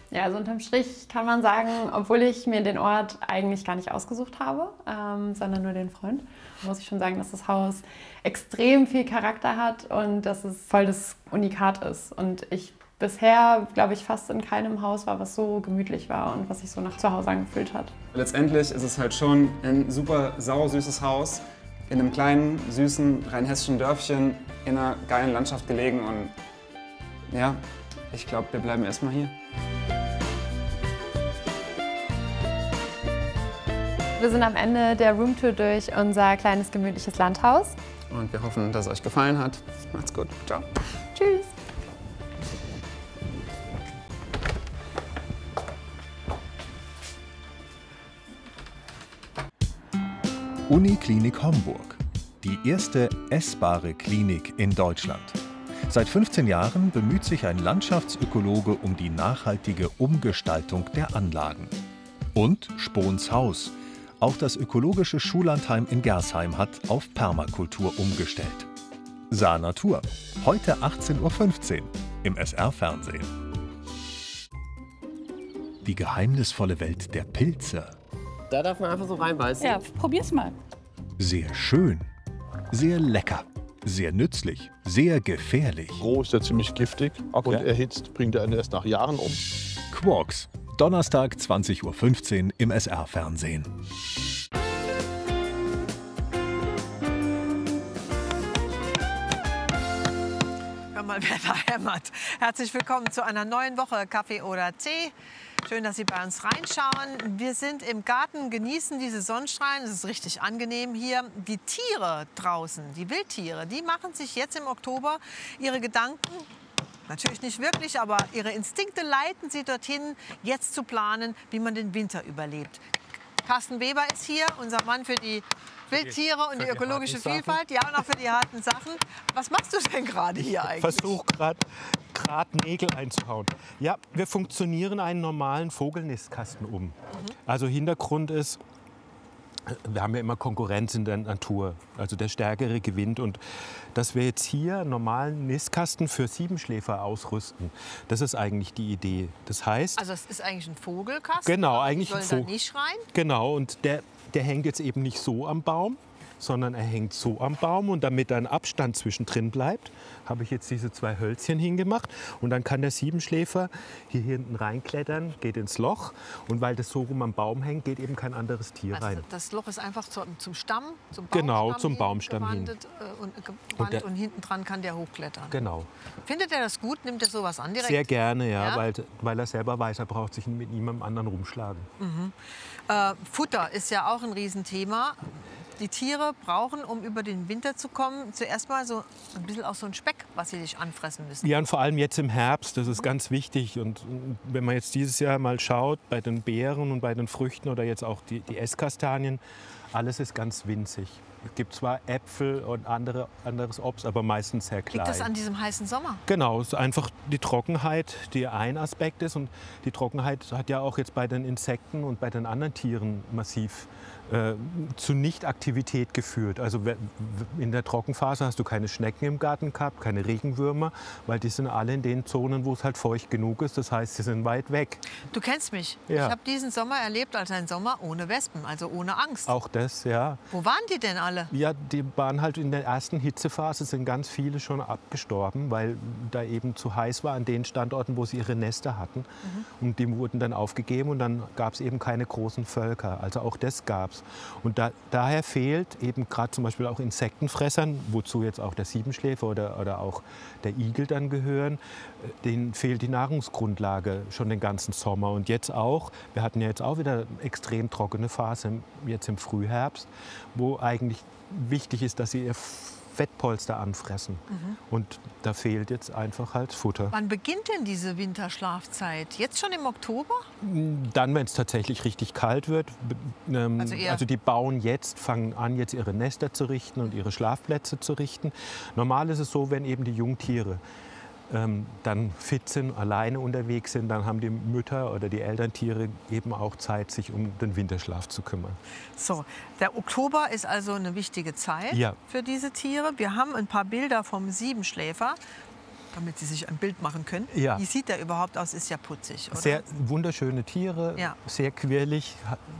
Ja, also unterm Strich kann man sagen, obwohl ich mir den Ort eigentlich gar nicht ausgesucht habe, sondern nur den Freund, muss ich schon sagen, dass das Haus extrem viel Charakter hat und dass es voll das Unikat ist. Und ich bisher, glaube ich, fast in keinem Haus war, was so gemütlich war und was sich so nach Zuhause angefühlt hat. Letztendlich ist es halt schon ein super sausüßes Haus in einem kleinen, süßen, rheinhessischen Dörfchen in einer geilen Landschaft gelegen. Und ja, ich glaube, wir bleiben erstmal hier. Wir sind am Ende der Roomtour durch unser kleines, gemütliches Landhaus. Und wir hoffen, dass es euch gefallen hat. Macht's gut. Ciao. Tschüss. Uniklinik Homburg. Die erste essbare Klinik in Deutschland. Seit 15 Jahren bemüht sich ein Landschaftsökologe um die nachhaltige Umgestaltung der Anlagen. Und Spohns Haus. Auch das ökologische Schullandheim in Gersheim hat auf Permakultur umgestellt. Saar Natur. Heute 18:15 Uhr im SR-Fernsehen. Die geheimnisvolle Welt der Pilze. Da darf man einfach so reinbeißen. Ja, probier's mal. Sehr schön, sehr lecker, sehr nützlich, sehr gefährlich. Roh ist er ziemlich giftig und erhitzt bringt er einen erst nach Jahren um. Quarks, Donnerstag 20:15 Uhr im SR-Fernsehen. Hör mal, wer da hämmert. Herzlich willkommen zu einer neuen Woche Kaffee oder Tee. Schön, dass Sie bei uns reinschauen. Wir sind im Garten, genießen diese Sonnenstrahlen. Es ist richtig angenehm hier. Die Tiere draußen, die Wildtiere, die machen sich jetzt im Oktober ihre Gedanken. Natürlich nicht wirklich, aber ihre Instinkte leiten sie dorthin, jetzt zu planen, wie man den Winter überlebt. Carsten Weber ist hier, unser Mann für die Wildtiere und die ökologische Vielfalt, ja, und auch für die harten Sachen. Was machst du denn gerade hier eigentlich? Ich versuche gerade Nägel einzuhauen. Ja, wir funktionieren einen normalen Vogelnistkasten um. Also Hintergrund ist, wir haben ja immer Konkurrenz in der Natur, also der Stärkere gewinnt. Und dass wir jetzt hier einen normalen Nistkasten für Siebenschläfer ausrüsten, das ist eigentlich die Idee. Das heißt, Also es ist eigentlich ein Vogelkasten? genau, eigentlich ein Soll da nicht rein? Genau, und der hängt jetzt eben nicht so am Baum, sondern er hängt so am Baum. Und damit ein Abstand zwischendrin bleibt, habe ich jetzt diese zwei Hölzchen hingemacht. Und dann kann der Siebenschläfer hier hinten reinklettern, geht ins Loch. Und weil das so rum am Baum hängt, geht eben kein anderes Tier Also rein. das Loch ist einfach zum Stamm, zum Baumstamm Genau, zum Baumstamm hin. gewandt und hinten dran kann der hochklettern. Genau. Findet er das gut? Nimmt er sowas an direkt? Sehr gerne, ja, Ja? weil er selber weiß, er braucht sich mit niemandem anderen rumschlagen. Futter ist ja auch ein Riesenthema. Die Tiere brauchen, um über den Winter zu kommen, zuerst mal so ein bisschen auch so ein Speck, was sie sich anfressen müssen. Ja, und vor allem jetzt im Herbst, das ist ganz wichtig. Und wenn man jetzt dieses Jahr mal schaut, bei den Beeren und bei den Früchten oder jetzt auch die Esskastanien, alles ist ganz winzig. Es gibt zwar Äpfel und anderes Obst, aber meistens sehr klein. Liegt das an diesem heißen Sommer? Genau, es ist einfach die Trockenheit, die ein Aspekt ist. Und die Trockenheit hat ja auch jetzt bei den Insekten und bei den anderen Tieren massiv zu Nichtaktivität geführt. Also in der Trockenphase hast du keine Schnecken im Garten gehabt, keine Regenwürmer, weil die sind alle in den Zonen, wo es halt feucht genug ist. Das heißt, sie sind weit weg. Du kennst mich. Ja. Ich habe diesen Sommer erlebt als ein Sommer ohne Wespen, also ohne Angst. Auch das, ja. Wo waren die denn alle? Ja, die waren halt in der ersten Hitzephase, sind ganz viele schon abgestorben, weil da eben zu heiß war an den Standorten, wo sie ihre Nester hatten. Und die wurden dann aufgegeben und dann gab es eben keine großen Völker. Also auch das gab es. Und daher fehlt eben gerade zum Beispiel auch Insektenfressern, wozu jetzt auch der Siebenschläfer oder auch der Igel dann gehören, denen fehlt die Nahrungsgrundlage schon den ganzen Sommer. Und jetzt auch, wir hatten ja jetzt auch wieder extrem trockene Phase jetzt im Frühherbst, wo eigentlich wichtig ist, dass sie ihr Fettpolster anfressen. Und da fehlt jetzt einfach halt Futter. Wann beginnt denn diese Winterschlafzeit? Jetzt schon im Oktober? Dann, wenn es tatsächlich richtig kalt wird. Also die bauen jetzt, fangen an, jetzt ihre Nester zu richten und ihre Schlafplätze zu richten. Normal ist es so, wenn eben die Jungtiere dann fit sind, alleine unterwegs sind, dann haben die Mütter oder die Elterntiere eben auch Zeit, sich um den Winterschlaf zu kümmern. So, der Oktober ist also eine wichtige Zeit Ja. für diese Tiere. Wir haben ein paar Bilder vom Siebenschläfer. damit Sie sich ein Bild machen können. Ja. Wie sieht der überhaupt aus? Ist ja putzig, oder? Sehr wunderschöne Tiere, Ja. sehr quirlig,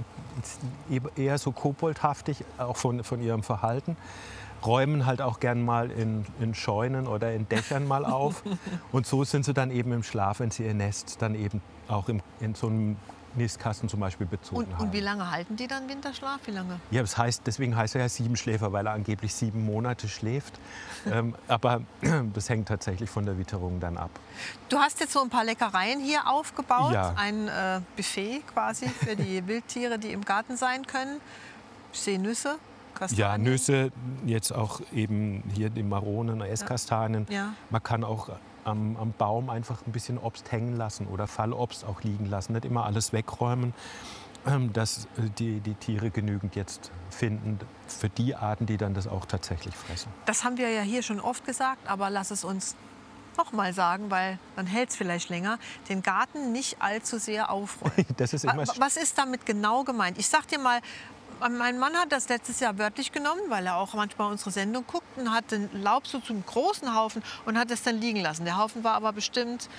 eher so koboldhaftig, auch von ihrem Verhalten. Räumen halt auch gern mal in Scheunen oder in Dächern mal auf. Und so sind sie dann eben im Schlaf, wenn sie ihr Nest dann eben auch in so einem Nistkasten zum Beispiel bezogen haben. Und wie lange halten die dann Winterschlaf? Wie lange? Ja, deswegen heißt er ja Siebenschläfer, weil er angeblich 7 Monate schläft. Aber das hängt tatsächlich von der Witterung dann ab. Du hast jetzt so ein paar Leckereien hier aufgebaut. Ja. Ein Buffet quasi für die Wildtiere, die im Garten sein können. Ich sehe Nüsse, Kastanien. Ja, Nüsse, jetzt auch eben hier die Maronen, Esskastanien. Ja. Man kann auch am Baum einfach ein bisschen Obst hängen lassen oder Fallobst auch liegen lassen. Nicht immer alles wegräumen, dass die Tiere genügend jetzt finden für die Arten, die dann das auch tatsächlich fressen. Das haben wir ja hier schon oft gesagt, aber lass es uns noch mal sagen, weil dann hält es vielleicht länger. Den Garten nicht allzu sehr aufräumen. Das ist immer Was ist damit genau gemeint? Ich sag dir mal, mein Mann hat das letztes Jahr wörtlich genommen, weil er auch manchmal unsere Sendung guckt und hat den Laub so zum großen Haufen und hat es dann liegen lassen. Der Haufen war aber bestimmt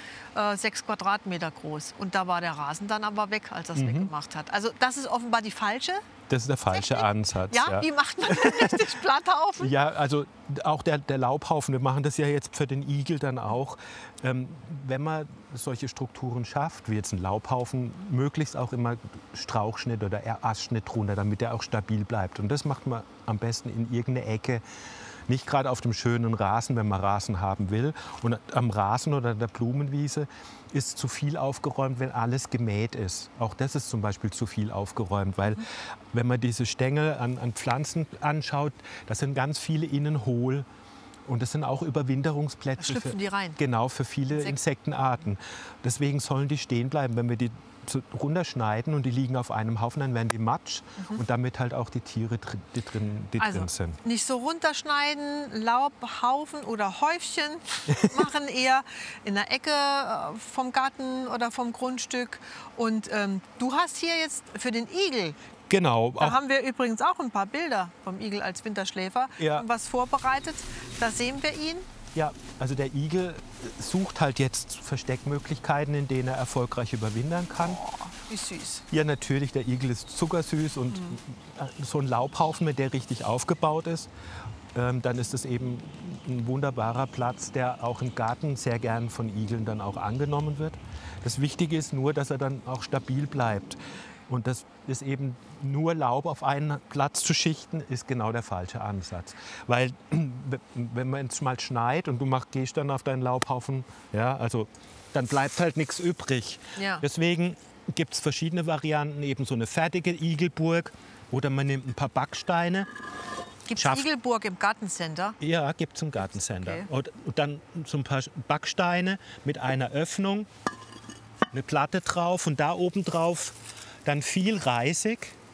6 Quadratmeter groß. Und da war der Rasen dann aber weg, als er es weggemacht hat. Also das ist offenbar die falsche. Das ist der falsche Ansatz. Ja, wie macht man den richtig Blatthaufen? Ja, also auch der Laubhaufen, wir machen das ja jetzt für den Igel dann auch. Wenn man solche Strukturen schafft, wie jetzt ein Laubhaufen, möglichst auch immer Strauchschnitt oder Astschnitt drunter, damit der auch stabil bleibt. Und das macht man am besten in irgendeine Ecke. Nicht gerade auf dem schönen Rasen, wenn man Rasen haben will. Und am Rasen oder der Blumenwiese ist zu viel aufgeräumt, wenn alles gemäht ist. Auch das ist zum Beispiel zu viel aufgeräumt, weil wenn man diese Stängel an Pflanzen anschaut, da sind ganz viele innen hohl. Und das sind auch Überwinterungsplätze. Da schlüpfen die rein. Genau, für viele Insektenarten. Deswegen sollen die stehen bleiben. Wenn wir die runterschneiden und die liegen auf einem Haufen, dann werden die matsch und damit halt auch die Tiere, die drin sind. Nicht so runterschneiden, Laubhaufen oder Häufchen machen, eher in der Ecke vom Garten oder vom Grundstück. Und du hast hier jetzt für den Igel, genau, da haben wir übrigens auch ein paar Bilder vom Igel als Winterschläfer, was vorbereitet. Da sehen wir ihn. Ja, also der Igel sucht halt jetzt Versteckmöglichkeiten, in denen er erfolgreich überwintern kann. Oh, wie süß. Ja, natürlich, der Igel ist zuckersüß und so ein Laubhaufen, wenn der richtig aufgebaut ist, dann ist es eben ein wunderbarer Platz, der auch im Garten sehr gern von Igeln dann auch angenommen wird. Das Wichtige ist nur, dass er dann auch stabil bleibt. Und das ist eben nur Laub auf einen Platz zu schichten, ist genau der falsche Ansatz. Weil wenn man jetzt mal schneit und du gehst dann auf deinen Laubhaufen, ja, also dann bleibt halt nichts übrig. Ja. Deswegen gibt es verschiedene Varianten, eben so eine fertige Igelburg oder man nimmt ein paar Backsteine. Gibt es Igelburg im Gartencenter? Ja, gibt es im Gartencenter. Okay. Und dann so ein paar Backsteine mit einer Öffnung, eine Platte drauf und da oben drauf dann viel Reisig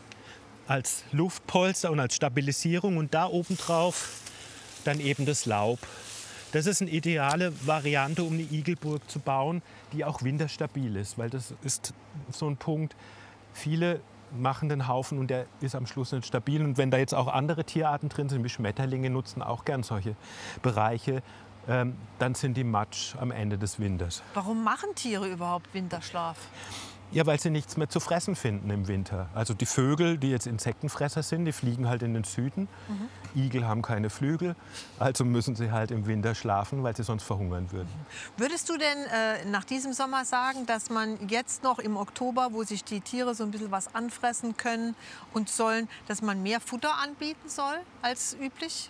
als Luftpolster und als Stabilisierung und da oben drauf dann eben das Laub. Das ist eine ideale Variante, um eine Igelburg zu bauen, die auch winterstabil ist, weil das ist so ein Punkt, viele machen den Haufen und der ist am Schluss nicht stabil. Und wenn da jetzt auch andere Tierarten drin sind, wie Schmetterlinge nutzen auch gern solche Bereiche, dann sind die matsch am Ende des Winters. Warum machen Tiere überhaupt Winterschlaf? Ja, weil sie nichts mehr zu fressen finden im Winter. Also die Vögel, die jetzt Insektenfresser sind, die fliegen halt in den Süden. Igel haben keine Flügel, also müssen sie halt im Winter schlafen, weil sie sonst verhungern würden. Würdest du denn nach diesem Sommer sagen, dass man jetzt noch im Oktober, wo sich die Tiere so ein bisschen was anfressen können und sollen, dass man mehr Futter anbieten soll als üblich?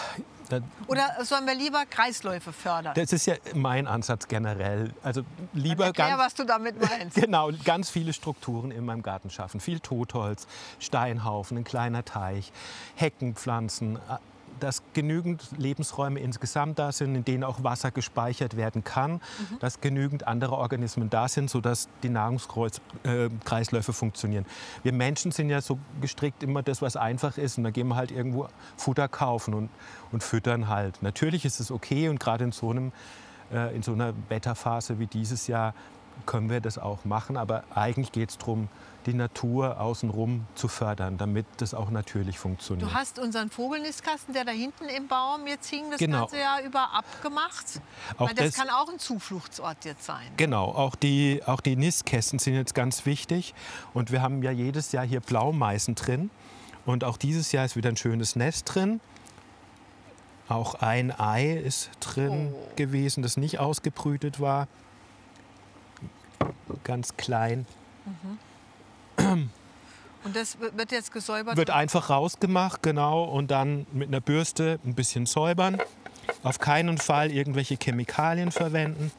Oder sollen wir lieber Kreisläufe fördern? Das ist ja mein Ansatz generell. Also lieber erklär, was du damit meinst. Genau, ganz viele Strukturen in meinem Garten schaffen. Viel Totholz, Steinhaufen, ein kleiner Teich, Heckenpflanzen, dass genügend Lebensräume insgesamt da sind, in denen auch Wasser gespeichert werden kann, dass genügend andere Organismen da sind, sodass die Nahrungskreisläufe funktionieren. Wir Menschen sind ja so gestrickt, immer das, was einfach ist. Und da gehen wir halt irgendwo Futter kaufen und füttern halt. Natürlich ist es okay und gerade in so einer Wetterphase wie dieses Jahr können wir das auch machen. Aber eigentlich geht es darum, die Natur außenrum zu fördern, damit das auch natürlich funktioniert. Du hast unseren Vogelnistkasten, der da hinten im Baum jetzt hing, das Genau. ganze Jahr über abgemacht. Auch Weil das kann auch ein Zufluchtsort jetzt sein. Genau, auch die Nistkästen sind jetzt ganz wichtig. Und wir haben ja jedes Jahr hier Blaumeisen drin. Und auch dieses Jahr ist wieder ein schönes Nest drin. Auch ein Ei ist drin gewesen, das nicht ausgebrütet war. Ganz klein. Und das wird jetzt gesäubert? Wird einfach rausgemacht, genau. Und dann mit einer Bürste ein bisschen säubern. Auf keinen Fall irgendwelche Chemikalien verwenden.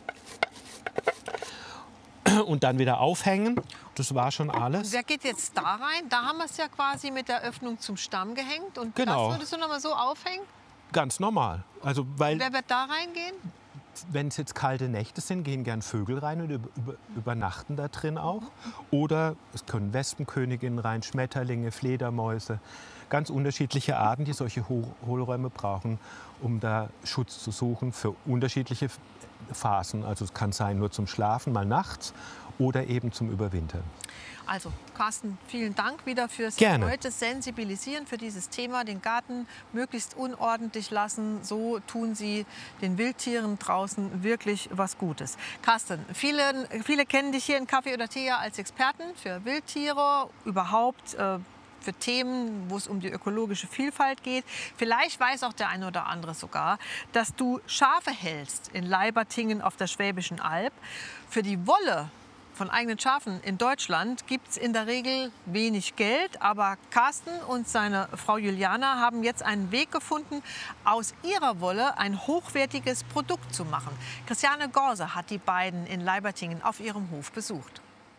Und dann wieder aufhängen. Das war schon alles. Wer geht jetzt da rein? Da haben wir es ja quasi mit der Öffnung zum Stamm gehängt. Und Genau. das würdest du noch mal so aufhängen? Ganz normal. Also, weil, Wer wird da reingehen? wenn es jetzt kalte Nächte sind, gehen gern Vögel rein und übernachten da drin auch. Oder es können Wespenköniginnen rein, Schmetterlinge, Fledermäuse. Ganz unterschiedliche Arten, die solche Hohlräume brauchen, um da Schutz zu suchen für unterschiedliche Phasen. Also es kann sein nur zum Schlafen, mal nachts oder eben zum Überwintern. Also, Carsten, vielen Dank wieder fürs Gerne. heute Sensibilisieren für dieses Thema. Den Garten möglichst unordentlich lassen. So tun Sie den Wildtieren draußen wirklich was Gutes. Carsten, viele kennen dich hier in Kaffee oder Tee als Experten für Wildtiere, überhaupt für Themen, wo es um die ökologische Vielfalt geht. Vielleicht weiß auch der eine oder andere sogar, dass du Schafe hältst in Leibertingen auf der Schwäbischen Alb. Für die Wolle von eigenen Schafen in Deutschland gibt es in der Regel wenig Geld. Aber Carsten und seine Frau Juliana haben jetzt einen Weg gefunden, aus ihrer Wolle ein hochwertiges Produkt zu machen. Christiane Gorse hat die beiden in Leibertingen auf ihrem Hof besucht.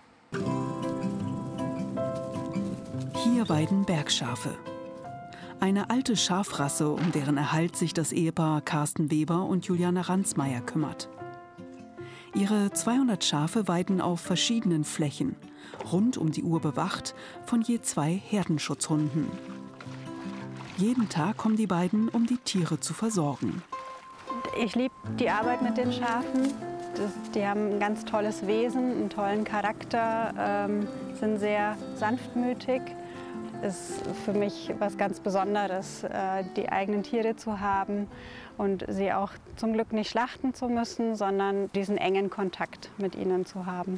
Hier weiden Bergschafe. Eine alte Schafrasse, um deren Erhalt sich das Ehepaar Carsten Weber und Juliane Ransmayr kümmert. Ihre 200 Schafe weiden auf verschiedenen Flächen, rund um die Uhr bewacht von je 2 Herdenschutzhunden. Jeden Tag kommen die beiden, um die Tiere zu versorgen. Ich liebe die Arbeit mit den Schafen. Die haben ein ganz tolles Wesen, einen tollen Charakter, sind sehr sanftmütig. Es ist für mich was ganz Besonderes, die eigenen Tiere zu haben und sie auch zum Glück nicht schlachten zu müssen, sondern diesen engen Kontakt mit ihnen zu haben.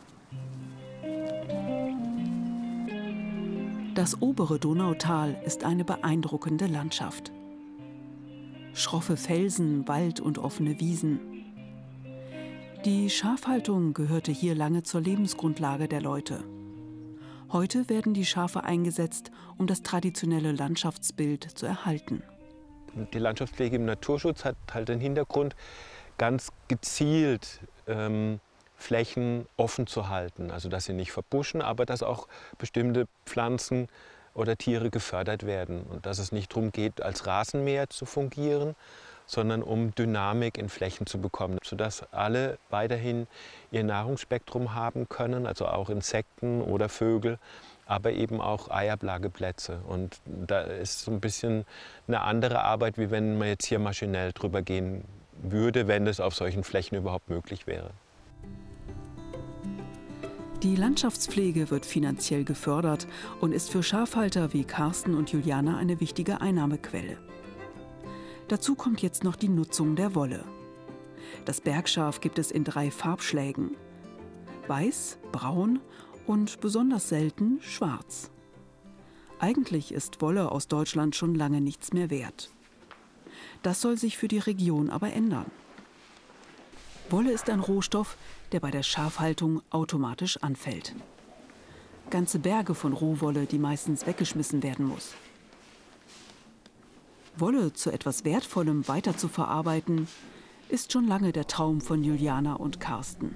Das obere Donautal ist eine beeindruckende Landschaft. Schroffe Felsen, Wald und offene Wiesen. Die Schafhaltung gehörte hier lange zur Lebensgrundlage der Leute. Heute werden die Schafe eingesetzt, um das traditionelle Landschaftsbild zu erhalten. Die Landschaftspflege im Naturschutz hat halt den Hintergrund, ganz gezielt Flächen offen zu halten. Also dass sie nicht verbuschen, aber dass auch bestimmte Pflanzen oder Tiere gefördert werden. Und dass es nicht darum geht, als Rasenmäher zu fungieren, sondern um Dynamik in Flächen zu bekommen, sodass alle weiterhin ihr Nahrungsspektrum haben können, also auch Insekten oder Vögel, aber eben auch Eiablageplätze. Und da ist so ein bisschen eine andere Arbeit, wie wenn man jetzt hier maschinell drüber gehen würde, wenn das auf solchen Flächen überhaupt möglich wäre. Die Landschaftspflege wird finanziell gefördert und ist für Schafhalter wie Carsten und Juliana eine wichtige Einnahmequelle. Dazu kommt jetzt noch die Nutzung der Wolle. Das Bergschaf gibt es in 3 Farbschlägen: Weiß, Braun und besonders selten Schwarz. Eigentlich ist Wolle aus Deutschland schon lange nichts mehr wert. Das soll sich für die Region aber ändern. Wolle ist ein Rohstoff, der bei der Schafhaltung automatisch anfällt. Ganze Berge von Rohwolle, die meistens weggeschmissen werden muss. Wolle zu etwas Wertvollem weiterzuverarbeiten, ist schon lange der Traum von Juliana und Carsten.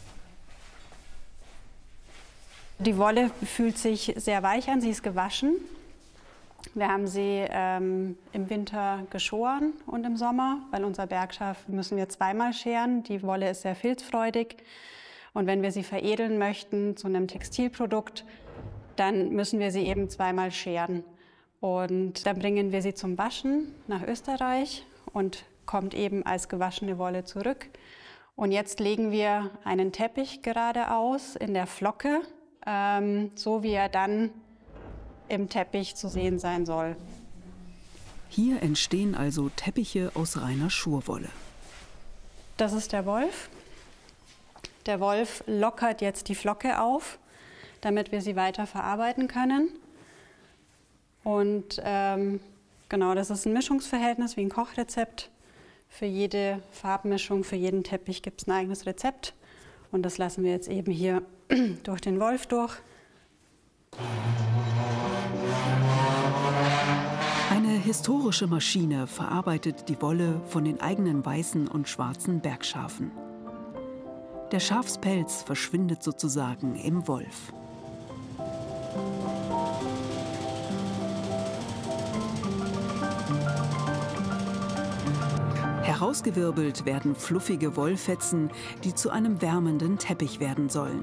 Die Wolle fühlt sich sehr weich an, sie ist gewaschen. Wir haben sie im Winter geschoren und im Sommer, weil unser Bergschaf müssen wir zweimal scheren. Die Wolle ist sehr filzfreudig und wenn wir sie veredeln möchten zu einem Textilprodukt, dann müssen wir sie eben zweimal scheren. Und dann bringen wir sie zum Waschen nach Österreich und kommt eben als gewaschene Wolle zurück. Und jetzt legen wir einen Teppich geradeaus in der Flocke, so wie er dann im Teppich zu sehen sein soll. Hier entstehen also Teppiche aus reiner Schurwolle. Das ist der Wolf. Der Wolf lockert jetzt die Flocke auf, damit wir sie weiter verarbeiten können. Und genau, das ist ein Mischungsverhältnis wie ein Kochrezept. Für jede Farbmischung, für jeden Teppich gibt es ein eigenes Rezept. Und das lassen wir jetzt eben hier durch den Wolf durch. Eine historische Maschine verarbeitet die Wolle von den eigenen weißen und schwarzen Bergschafen. Der Schafspelz verschwindet sozusagen im Wolf. Herausgewirbelt werden fluffige Wollfetzen, die zu einem wärmenden Teppich werden sollen.